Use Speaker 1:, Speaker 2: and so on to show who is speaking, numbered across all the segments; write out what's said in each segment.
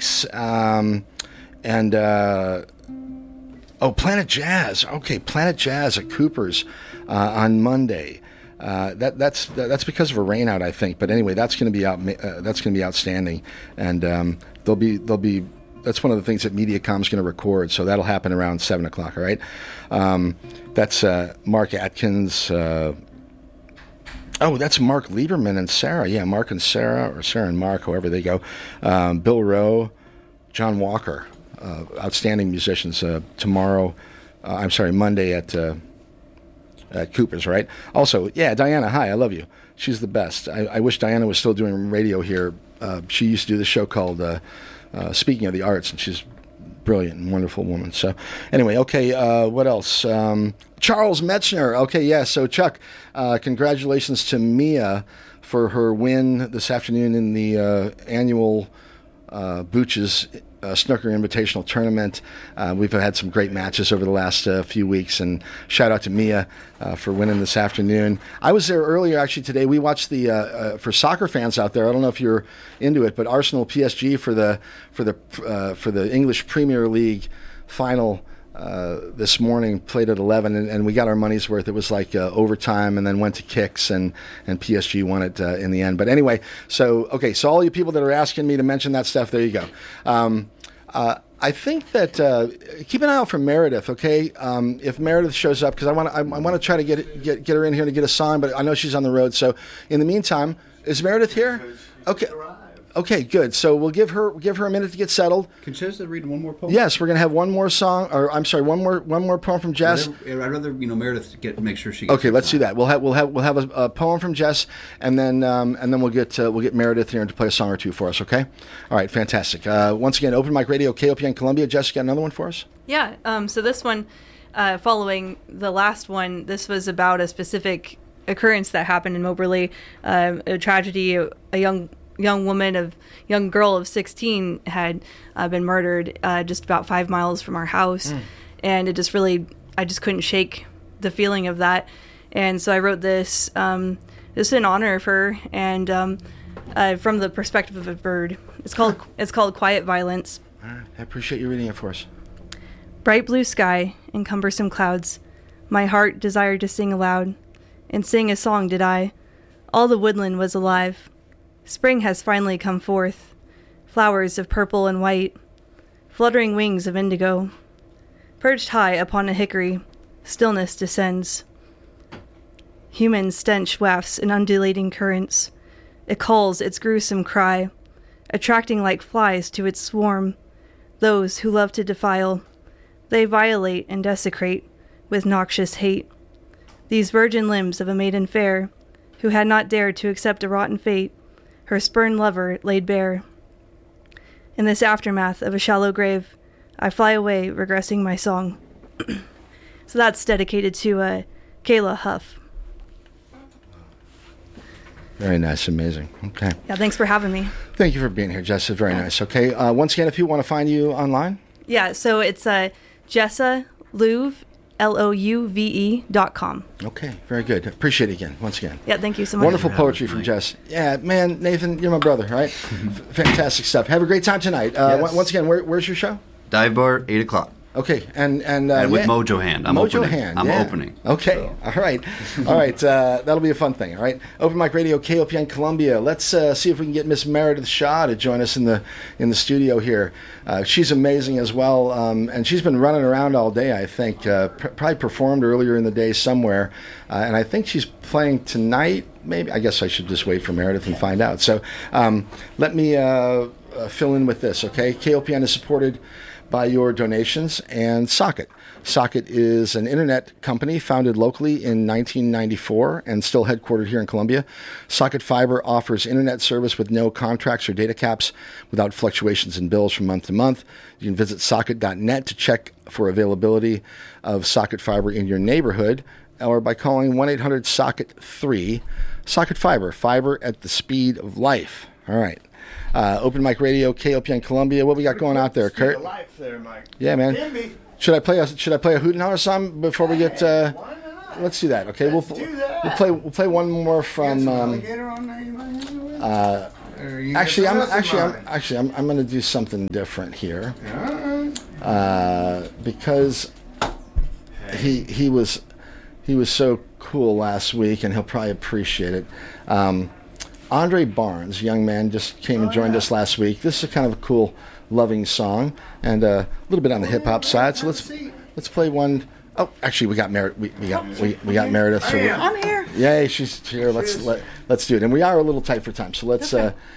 Speaker 1: 6. And Planet Jazz. Okay, Planet Jazz at Cooper's on Monday. That's because of a rain out, I think. But anyway, that's going to be out. That's going to be outstanding, and they'll be. That's one of the things that MediaCom's going to record. So that'll happen around 7:00. All right. That's Mark Atkins. That's Mark Lieberman and Sarah. Yeah, Mark and Sarah, or Sarah and Mark, however they go. Bill Rowe, John Walker. Outstanding musicians Monday at Cooper's, right? Also, yeah, Diana, hi, I love you. She's the best. I wish Diana was still doing radio here. She used to do this show called Speaking of the Arts, and she's a brilliant and wonderful woman. So anyway, okay, what else? Charles Metzner. Okay, yeah, so Chuck, congratulations to Mia for her win this afternoon in the annual Booch's Snooker Invitational Tournament. We've had some great matches over the last few weeks, and shout out to Mia for winning this afternoon. I was there earlier actually today. We watched the for soccer fans out there. I don't know if you're into it, but Arsenal PSG for the English Premier League final this morning played at 11, and we got our money's worth. It was like overtime, and then went to kicks, and PSG won it in the end. But anyway, so all you people that are asking me to mention that stuff, there you go. I think that keep an eye out for Meredith, okay? If Meredith shows up, because I want to try to get her in here to get a song, but I know she's on the road. So in the meantime, is Meredith here? Okay. Okay, good. So we'll give her a minute to get settled.
Speaker 2: Can Chester read one more poem?
Speaker 1: Yes, we're going to have one more song, or I'm sorry, one more poem from Jess.
Speaker 2: I'd rather Meredith make sure she gets.
Speaker 1: Okay, let's do that. We'll have a poem from Jess, and then we'll get Meredith here to play a song or two for us. Okay. All right, fantastic. Once again, Open Mic Radio, KOPN Columbia. Jess, you got another one for us?
Speaker 3: Yeah. So this one, following the last one, this was about a specific occurrence that happened in Moberly, a tragedy. A young girl of 16 had been murdered just about 5 miles from our house. And it just really, I just couldn't shake the feeling of that. And so I wrote this, this in honor of her, and from the perspective of a bird. It's called Quiet Violence.
Speaker 1: All right. I appreciate you reading it for us.
Speaker 3: Bright blue sky and cumbersome clouds, my heart desired to sing aloud, and sing a song did I. All the woodland was alive. Spring has finally come forth, flowers of purple and white, fluttering wings of indigo. Perched high upon a hickory, stillness descends. Human stench wafts in undulating currents. It calls its gruesome cry, attracting like flies to its swarm. Those who love to defile, they violate and desecrate with noxious hate. These virgin limbs of a maiden fair, who had not dared to accept a rotten fate, her spurned lover laid bare. In this aftermath of a shallow grave, I fly away, regressing my song. So that's dedicated to Kayla Huff.
Speaker 1: Very nice, amazing. Okay.
Speaker 3: Yeah, thanks for having me.
Speaker 1: Thank you for being here, Jessa. Very nice. Okay. Once again, if you want to find you online.
Speaker 3: Yeah, so it's Jessa Louve, LOUVE.com.
Speaker 1: Okay, very good. Appreciate it again, once again.
Speaker 3: Yeah, thank you so much.
Speaker 1: Wonderful poetry from Jess. Yeah, man, Nathan, you're my brother, right? Fantastic stuff. Have a great time tonight.
Speaker 2: Yes.
Speaker 1: Once again, where's your show?
Speaker 2: Dive Bar, 8 o'clock.
Speaker 1: Okay, and
Speaker 2: with Mojo Hand. I'm opening.
Speaker 1: Okay,
Speaker 2: so.
Speaker 1: All right. That'll be a fun thing. All right, Open Mic Radio, KOPN Columbia. Let's see if we can get Miss Meredith Shaw to join us in the studio here. She's amazing as well, and she's been running around all day. I think probably performed earlier in the day somewhere, and I think she's playing tonight. Maybe I guess I should just wait for Meredith and find out. So let me fill in with this. Okay, KOPN is supported by your donations and Socket. Socket is an internet company founded locally in 1994 and still headquartered here in Columbia. Socket Fiber offers internet service with no contracts or data caps without fluctuations in bills from month to month. You can visit socket.net to check for availability of Socket Fiber in your neighborhood, or by calling 1-800-SOCKET-3. Socket Fiber, fiber at the speed of life. All right. Open Mic Radio, KOPN Columbia. What we got going out there, Kurt?
Speaker 4: Life there, Mike.
Speaker 1: Yeah, man. Should I play a Hoot and Holler song before we get?
Speaker 4: Why not?
Speaker 1: Let's do that. Okay,
Speaker 4: Let's do that.
Speaker 1: We'll play one more from. Actually, I'm going to do something different here. Because he was so cool last week, and he'll probably appreciate it. Andre Barnes, young man, just came and joined us last week. This is kind of a cool, loving song, and a little bit on the hip hop side. So let's play one. Oh, actually, we got Meredith. We got Meredith. So
Speaker 4: I'm here.
Speaker 1: Yay, she's here. Let's do it. And we are a little tight for time, so let's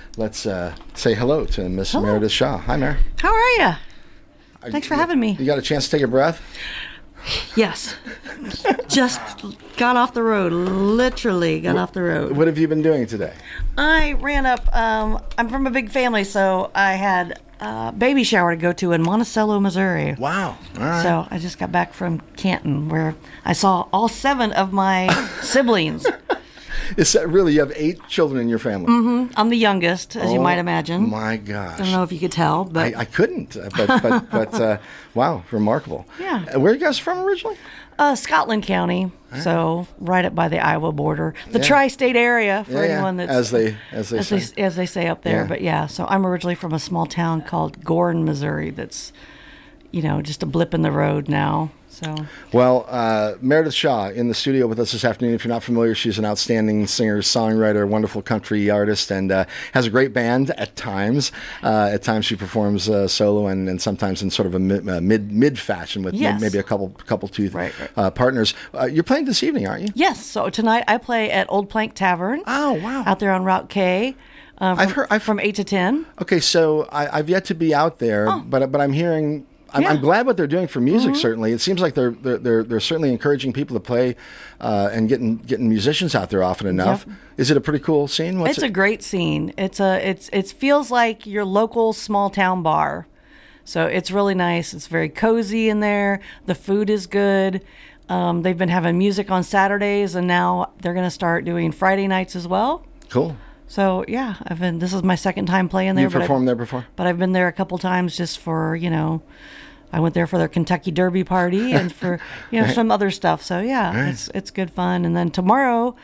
Speaker 1: say hello to Miss Meredith Shaw. Hi, Mer.
Speaker 4: How are you? Thanks for having me.
Speaker 1: You got a chance to take a breath?
Speaker 4: Yes. Just got off the road. Literally got off the road.
Speaker 1: What have you been doing today?
Speaker 4: I ran up. I'm from a big family, so I had a baby shower to go to in Monticello, Missouri.
Speaker 1: Wow. All right.
Speaker 4: So I just got back from Canton, where I saw all 7 of my siblings.
Speaker 1: Is that really? You have 8 children in your family?
Speaker 4: Mm-hmm. I'm the youngest, as you might imagine.
Speaker 1: My gosh.
Speaker 4: I don't know if you could tell, but
Speaker 1: I couldn't. But wow, remarkable.
Speaker 4: Yeah.
Speaker 1: Where are you guys from originally?
Speaker 4: Scotland County, so right up by the Iowa border, the tri-state area for anyone that's
Speaker 1: as they
Speaker 4: say up there.
Speaker 1: Yeah.
Speaker 4: But yeah, so I'm originally from a small town called Gorn, Missouri. That's just a blip in the road now. So
Speaker 1: well, Meredith Shaw in the studio with us this afternoon. If you're not familiar, she's an outstanding singer, songwriter, wonderful country artist, and has a great band at times. At times she performs solo and sometimes in sort of a mid fashion with maybe a couple partners. You're playing this evening, aren't you?
Speaker 4: Yes. So tonight I play at Old Plank Tavern.
Speaker 1: Oh wow!
Speaker 4: Out there on Route K.
Speaker 1: I've heard
Speaker 4: from 8 to 10.
Speaker 1: Okay, so I've yet to be out there, but I'm hearing. I'm glad what they're doing for music. Certainly, it seems like they're certainly encouraging people to play and getting musicians out there often enough. Yep. Is it a pretty cool scene?
Speaker 4: It's a great scene. It feels like your local small town bar, so it's really nice. It's very cozy in there. The food is good. They've been having music on Saturdays, and now they're going to start doing Friday nights as well.
Speaker 1: Cool.
Speaker 4: So yeah, this is my second time playing there.
Speaker 1: You performed there before?
Speaker 4: But I've been there a couple times just for I went there for their Kentucky Derby party and for some other stuff. So yeah, it's good fun. And then tomorrow,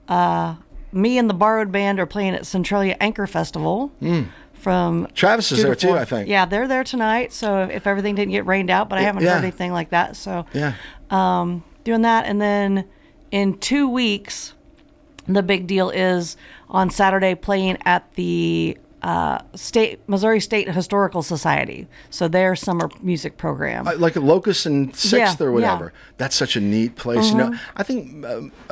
Speaker 4: me and the Borrowed Band are playing at Centralia Anchor Festival. From
Speaker 1: Travis is there too, I think.
Speaker 4: Yeah, they're there tonight. So if everything didn't get rained out, but I haven't heard anything like that. So doing that, and then in 2 weeks, the big deal is on Saturday playing at the Missouri State Historical Society. So their summer music program,
Speaker 1: like a Locust and 6th or whatever. Yeah. That's such a neat place. I think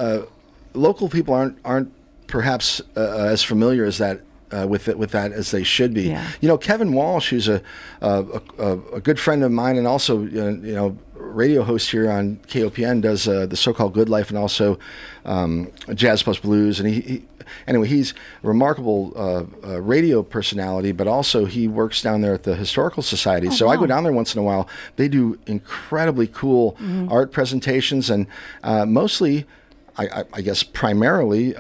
Speaker 1: local people aren't perhaps as familiar as that. With that as they should be. Yeah. Kevin Walsh, who's a good friend of mine and also radio host here on KOPN, does the so-called Good Life and also Jazz Plus Blues, and he's a remarkable radio personality, but also he works down there at the Historical Society. So I go down there once in a while. They do incredibly cool art presentations, and mostly. I guess primarily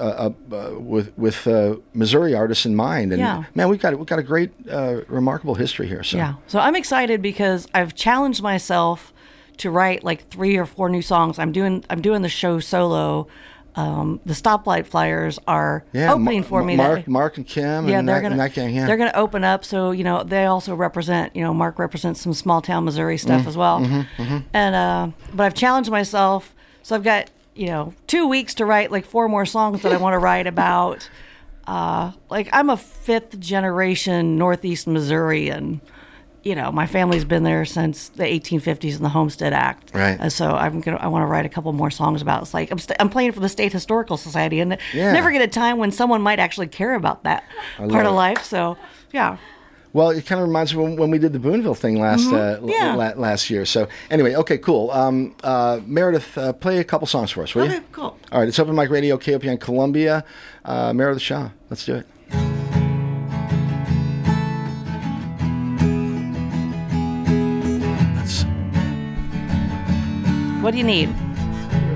Speaker 1: with Missouri artists in mind, and man, we've got a great, remarkable history here. So
Speaker 4: so I'm excited because I've challenged myself to write like 3 or 4 new songs. I'm doing the show solo. The Stoplight Flyers are opening for me.
Speaker 1: Mark and Kim, and they're
Speaker 4: going to open up. So they also represent. Mark represents some small town Missouri stuff as well. And but I've challenged myself, so I've got. 2 weeks to write like 4 more songs that I want to write about. Like I'm a 5th generation Northeast Missourian. My family's been there since the 1850s and the Homestead Act.
Speaker 1: Right.
Speaker 4: And so I want to write a couple more songs about. It's like I'm playing for the State Historical Society, and never get a time when someone might actually care about that part of life. So yeah.
Speaker 1: Well, it kind of reminds me when we did the Boonville thing last year. So anyway, okay, cool. Meredith, play a couple songs for us, will you?
Speaker 4: Okay, cool.
Speaker 1: All right, it's Open Mic Radio, KOPN Columbia. Meredith Shaw, let's do it.
Speaker 4: What do you need?